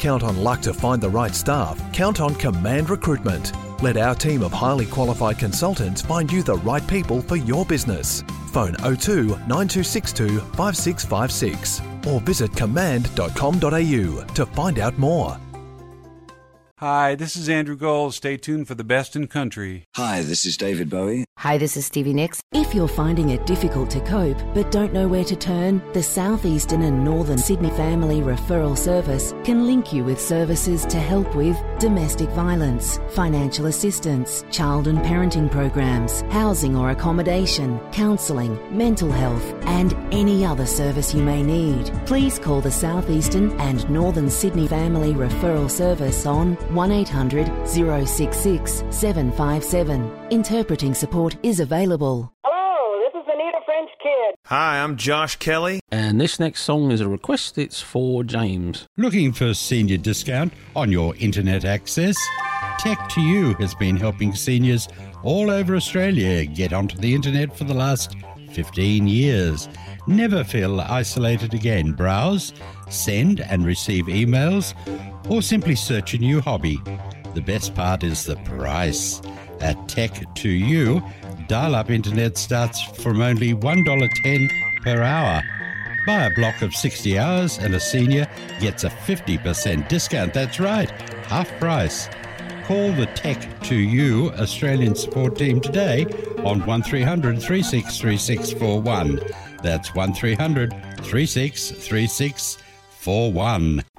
count on luck to find the right staff, count on Command Recruitment. Let our team of highly qualified consultants find you the right people for your business. Phone 02 9262 5656 or visit command.com.au to find out more. Hi, this is Andrew Gold. Stay tuned for the best in country. Hi, this is David Bowie. Hi, this is Stevie Nicks. If you're finding it difficult to cope but don't know where to turn, the Southeastern and Northern Sydney Family Referral Service can link you with services to help with domestic violence, financial assistance, child and parenting programs, housing or accommodation, counselling, mental health, and any other service you may need. Please call the Southeastern and Northern Sydney Family Referral Service on 1800 066 757. Interpreting support is available. Hello, this is Anita French Kid. Hi, I'm Josh Kelly. And this next song is a request. It's for James. Looking for a senior discount on your internet access? Tech2U has been helping seniors all over Australia get onto the internet for the last 15 years. Never feel isolated again. Browse, send and receive emails, or simply search a new hobby. The best part is the price. At Tech2U, dial-up internet starts from only $1.10 per hour. Buy a block of 60 hours and a senior gets a 50% discount. That's right, half price. Call the Tech2U Australian support team today on 1300 363641. That's 1300 363641.